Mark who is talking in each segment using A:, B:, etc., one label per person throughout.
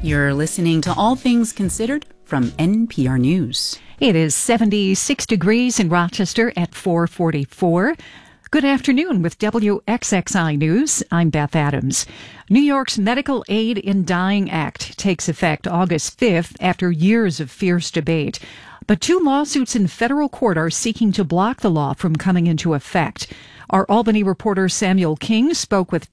A: You're listening to All Things Considered from NPR News.
B: It is 76 degrees in Rochester at 4:44. Good afternoon with WXXI News. I'm Beth Adams. New York's Medical Aid in Dying Act takes effect August 5th after years of fierce debate. But two lawsuits in federal court are seeking to block the law from coming into effect. Our Albany reporter Samuel King spoke with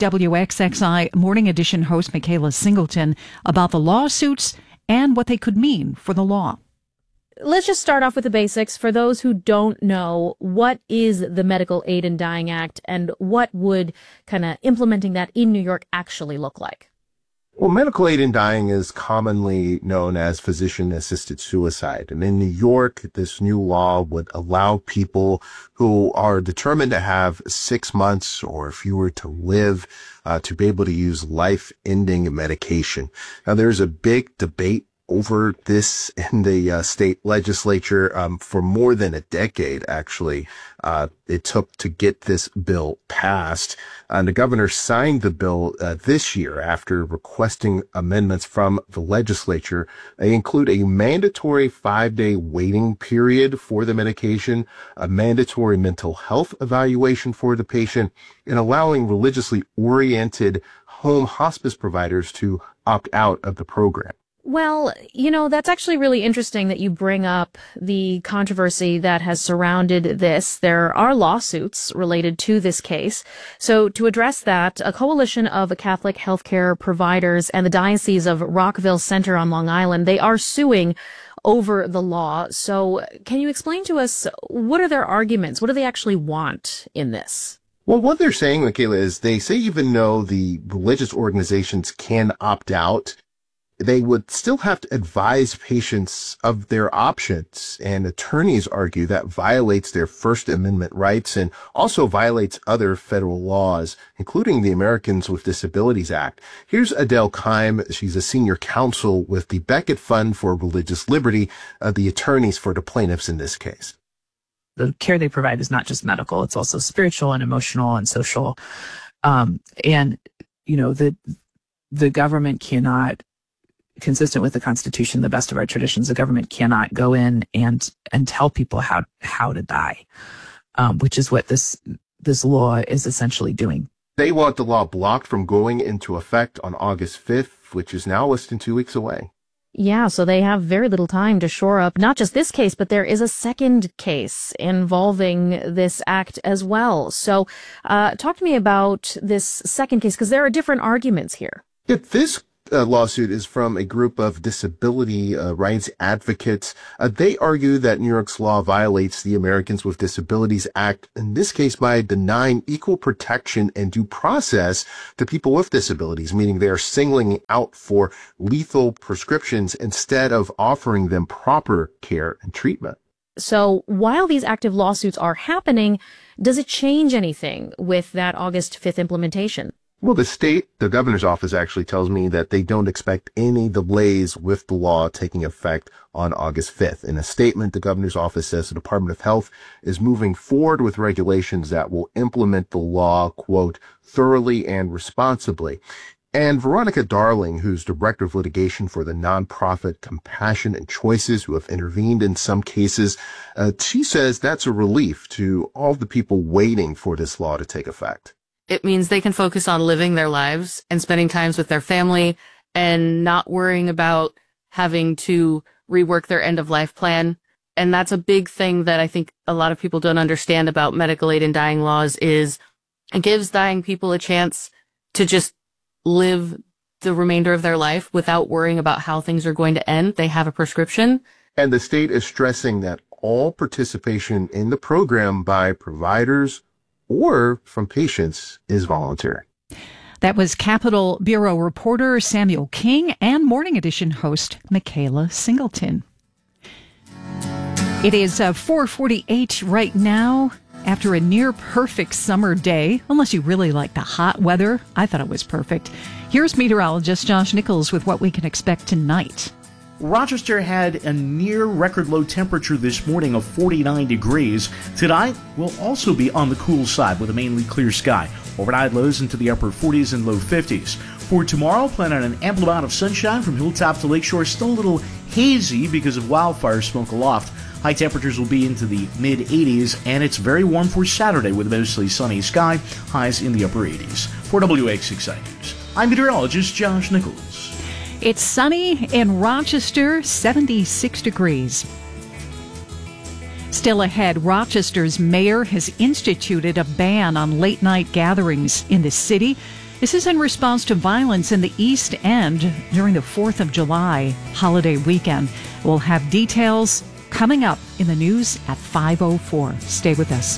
B: WXXI Morning Edition host Michaela Singleton about the lawsuits and what they could mean for the law.
C: Let's just start off with the basics. For those who don't know, what is the Medical Aid in Dying Act and what would kind of implementing that in New York actually look like?
D: Well, medical aid in dying is commonly known as physician-assisted suicide. And in New York, this new law would allow people who are determined to have 6 months or fewer to live to be able to use life-ending medication. Now, there's a big debate over this in the state legislature for more than a decade, actually. It took to get this bill passed. And the governor signed the bill this year after requesting amendments from the legislature. They include a mandatory 5-day waiting period for the medication, a mandatory mental health evaluation for the patient, and allowing religiously oriented home hospice providers to opt out of the program.
C: Well, you know, that's actually really interesting that you bring up the controversy that has surrounded this. There are lawsuits related to this case. So to address that, a coalition of Catholic healthcare providers and the Diocese of Rockville Center on Long Island, they are suing over the law. So can you explain to us, what are their arguments? What do they actually want in this?
D: Well, what they're saying, Michaela, is they say even though the religious organizations can opt out, they would still have to advise patients of their options, and attorneys argue that violates their First Amendment rights and also violates other federal laws, including the Americans with Disabilities Act. Here's Adele Keim. She's a senior counsel with the Becket Fund for Religious Liberty, the attorneys for the plaintiffs in this case.
E: The care they provide is not just medical, it's also spiritual and emotional and social. And, you know, the government cannot, consistent with the Constitution, the best of our traditions, the government cannot go in and tell people how to die, which is what this law is essentially doing.
D: They want the law blocked from going into effect on August 5th, which is now less than 2 weeks away.
C: Yeah, so they have very little time to shore up not just this case, but there is a second case involving this act as well. So talk to me about this second case, because there are different arguments here.
D: Yeah, this lawsuit is from a group of disability rights advocates. They argue that New York's law violates the Americans with Disabilities Act, in this case by denying equal protection and due process to people with disabilities, meaning they are singling out for lethal prescriptions instead of offering them proper care and treatment.
C: So while these active lawsuits are happening, does it change anything with that August 5th implementation?
D: Well, the governor's office actually tells me that they don't expect any delays with the law taking effect on August 5th. In a statement, the governor's office says the Department of Health is moving forward with regulations that will implement the law, quote, thoroughly and responsibly. And Veronica Darling, who's director of litigation for the nonprofit Compassion and Choices, who have intervened in some cases, she says that's a relief to all the people waiting for this law to take effect.
F: It means they can focus on living their lives and spending times with their family and not worrying about having to rework their end of life plan. And that's a big thing that I think a lot of people don't understand about medical aid in dying laws is it gives dying people a chance to just live the remainder of their life without worrying about how things are going to end. They have a prescription.
D: And the state is stressing that all participation in the program by providers or from patients is voluntary.
B: That was Capitol Bureau reporter Samuel King and Morning Edition host Michaela Singleton. It is 4:48 right now after a near-perfect summer day, unless you really like the hot weather. I thought it was perfect. Here's meteorologist Josh Nichols with what we can expect tonight.
G: Rochester had a near record low temperature this morning of 49 degrees. Tonight will also be on the cool side with a mainly clear sky. Overnight lows into the upper 40s and low 50s. For tomorrow, plan on an ample amount of sunshine from hilltop to lakeshore. Still a little hazy because of wildfire smoke aloft. High temperatures will be into the mid-80s, and it's very warm for Saturday with a mostly sunny sky, highs in the upper 80s. For WXXI News, I'm meteorologist Josh Nichols.
B: It's sunny in Rochester, 76 degrees. Still ahead, Rochester's mayor has instituted a ban on late-night gatherings in the city. This is in response to violence in the East End during the 4th of July holiday weekend. We'll have details coming up in the news at 5:04. Stay with us.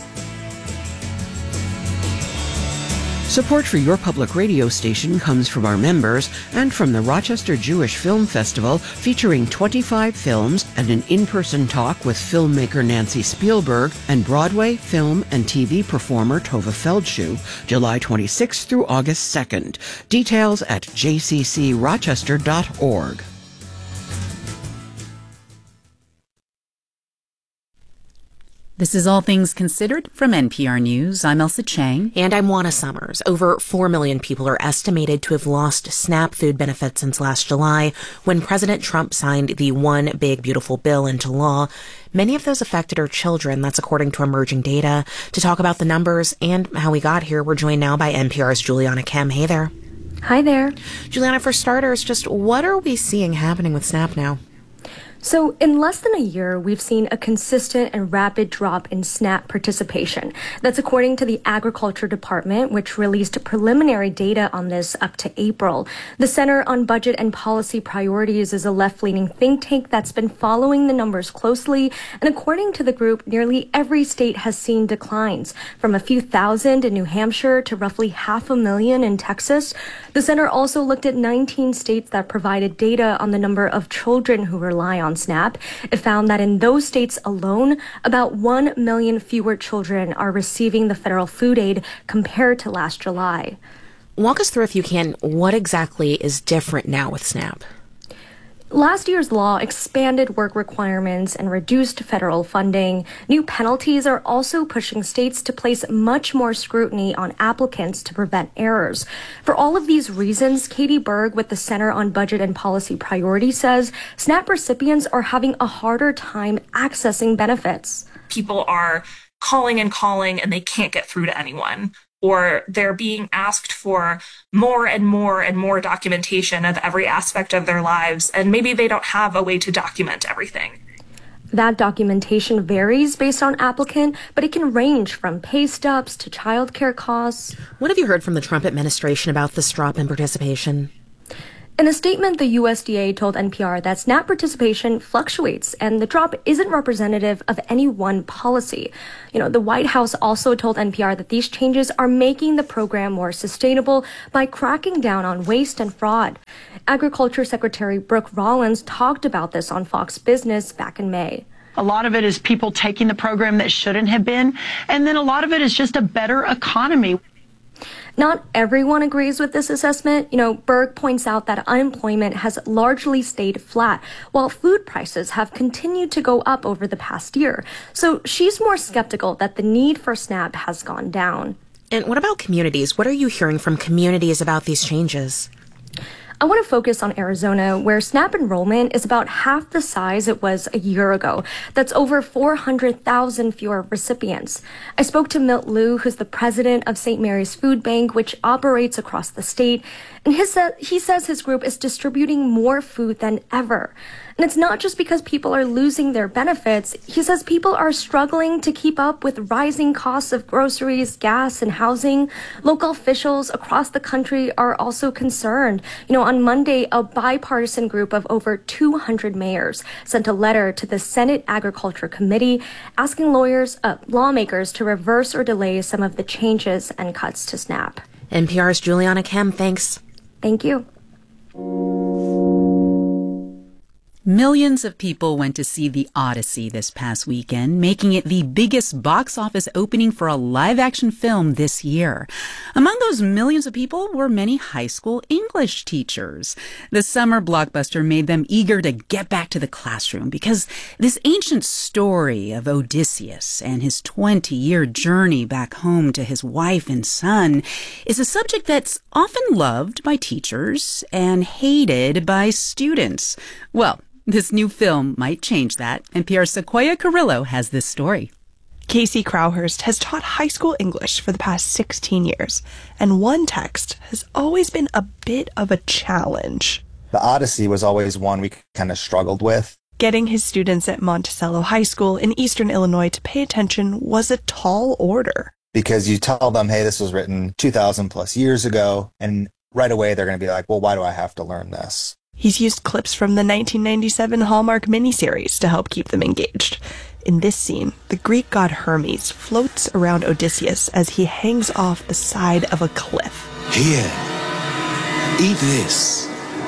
H: Support for your public radio station comes from our members and from the Rochester Jewish Film Festival, featuring 25 films and an in-person talk with filmmaker Nancy Spielberg and Broadway, film, and TV performer Tova Feldshuh, July 26th through August 2nd. Details at jccrochester.org.
A: This is All Things Considered from NPR News. I'm Elsa Chang.
I: And I'm Juana Summers. Over 4 million people are estimated to have lost SNAP food benefits since last July, when President Trump signed the One Big Beautiful Bill into law. Many of those affected are children. That's according to emerging data. To talk about the numbers and how we got here, we're joined now by NPR's Juliana Kemp. Hey there.
J: Hi there.
I: Juliana, for starters, just what are we seeing happening with SNAP now?
J: So in less than a year, we've seen a consistent and rapid drop in SNAP participation. That's according to the Agriculture Department, which released preliminary data on this up to April. The Center on Budget and Policy Priorities is a left-leaning think tank that's been following the numbers closely. And according to the group, nearly every state has seen declines, from a few thousand in New Hampshire to roughly 500,000 in Texas. The center also looked at 19 states that provided data on the number of children who rely on SNAP. It found that in those states alone, about 1 million fewer children are receiving the federal food aid compared to last July.
I: Walk us through, if you can, what exactly is different now with SNAP?
J: Last year's law expanded work requirements and reduced federal funding. New penalties are also pushing states to place much more scrutiny on applicants to prevent errors. For all of these reasons, Katie Berg with the Center on Budget and Policy Priorities says SNAP recipients are having a harder time accessing benefits.
K: People are calling and they can't get through to anyone. Or they're being asked for more and more documentation of every aspect of their lives, and maybe they don't have a way to document everything.
J: That documentation varies based on applicant, but it can range from pay stubs to childcare costs.
I: What have you heard from the Trump administration about this drop in participation?
J: In a statement, the USDA told NPR that SNAP participation fluctuates and the drop isn't representative of any one policy. The White House also told NPR that these changes are making the program more sustainable by cracking down on waste and fraud. Agriculture Secretary Brooke Rollins talked about this on Fox Business back in May.
L: A lot of it is people taking the program that shouldn't have been, and then a lot of it is just a better economy.
J: Not everyone agrees with this assessment. Berg points out that unemployment has largely stayed flat, while food prices have continued to go up over the past year. So she's more skeptical that the need for SNAP has gone down.
I: And what about communities? What are you hearing from communities about these changes?
J: I want to focus on Arizona, where SNAP enrollment is about half the size it was a year ago. That's over 400,000 fewer recipients. I spoke to Milt Liu, who's the president of St. Mary's Food Bank, which operates across the state. And he says his group is distributing more food than ever. And it's not just because people are losing their benefits. He says people are struggling to keep up with rising costs of groceries, gas, and housing. Local officials across the country are also concerned. On Monday, a bipartisan group of over 200 mayors sent a letter to the Senate Agriculture Committee asking lawmakers to reverse or delay some of the changes and cuts to SNAP.
I: NPR's Juliana Kemp, thanks.
J: Thank you.
A: Millions of people went to see The Odyssey this past weekend, making it the biggest box office opening for a live-action film this year. Among those millions of people were many high school English teachers. The summer blockbuster made them eager to get back to the classroom because this ancient story of Odysseus and his 20-year journey back home to his wife and son is a subject that's often loved by teachers and hated by students. Well, this new film might change that, and NPR's Sequoia Carrillo has this story.
M: Casey Crowhurst has taught high school English for the past 16 years, and one text has always been a bit of a challenge.
N: The Odyssey was always one we kind of struggled with.
M: Getting his students at Monticello High School in eastern Illinois to pay attention was a tall order.
N: Because you tell them, hey, this was written 2,000 plus years ago, and right away they're going to be like, well, why do I have to learn this?
M: He's used clips from the 1997 Hallmark miniseries to help keep them engaged. In this scene, the Greek god Hermes floats around Odysseus as he hangs off the side of a cliff.
O: Here, eat this.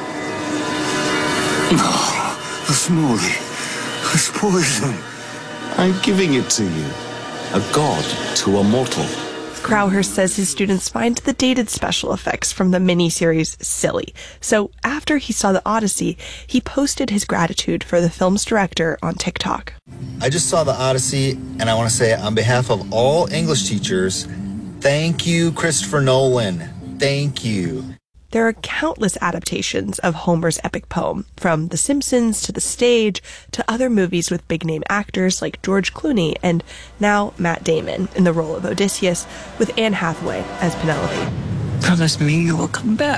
O: Oh, a smoothie. It's poison. I'm giving it to you. A god to a mortal.
M: Crowhurst says his students find the dated special effects from the miniseries silly. So after he saw The Odyssey, he posted his gratitude for the film's director on TikTok.
N: I just saw The Odyssey, and I want to say on behalf of all English teachers, thank you, Christopher Nolan. Thank you.
M: There are countless adaptations of Homer's epic poem, from The Simpsons to The Stage to other movies with big-name actors like George Clooney and now Matt Damon in the role of Odysseus, with Anne Hathaway as Penelope.
O: Promise me you will come back.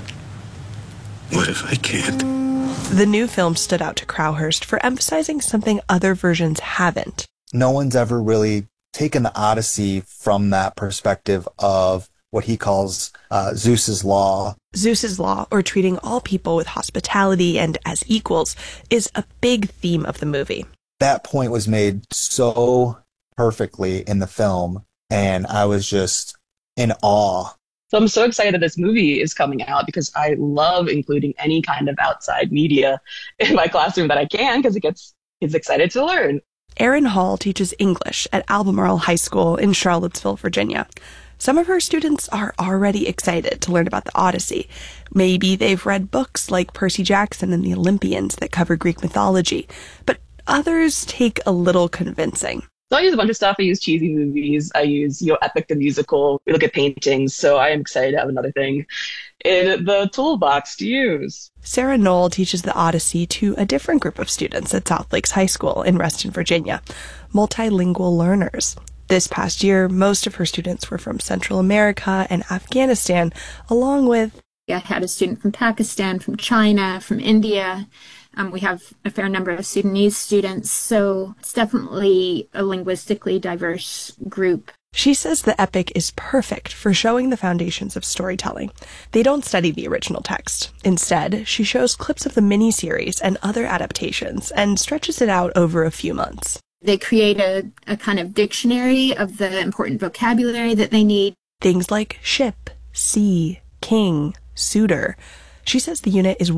O: What if I can't?
M: The new film stood out to Crowhurst for emphasizing something other versions haven't.
N: No one's ever really taken The Odyssey from that perspective of what he calls Zeus's law.
M: Zeus's law, or treating all people with hospitality and as equals, is a big theme of the movie.
N: That point was made so perfectly in the film, and I was just in awe.
P: So I'm so excited this movie is coming out because I love including any kind of outside media in my classroom that I can, because it gets kids excited to learn.
M: Erin Hall teaches English at Albemarle High School in Charlottesville, Virginia. Some of her students are already excited to learn about the Odyssey. Maybe they've read books like Percy Jackson and the Olympians that cover Greek mythology, but others take a little convincing.
P: So I use a bunch of stuff. I use cheesy movies. I use, Epic the Musical. We look at paintings. So I am excited to have another thing in the toolbox to use.
M: Sarah Knoll teaches the Odyssey to a different group of students at South Lakes High School in Reston, Virginia, multilingual learners. This past year, most of her students were from Central America and Afghanistan, along with...
Q: I had a student from Pakistan, from China, from India. We have a fair number of Sudanese students, so it's definitely a linguistically diverse group.
M: She says the epic is perfect for showing the foundations of storytelling. They don't study the original text. Instead, she shows clips of the miniseries and other adaptations and stretches it out over a few months.
Q: They create a kind of dictionary of the important vocabulary that they need.
M: Things like ship, sea, king, suitor. She says the unit is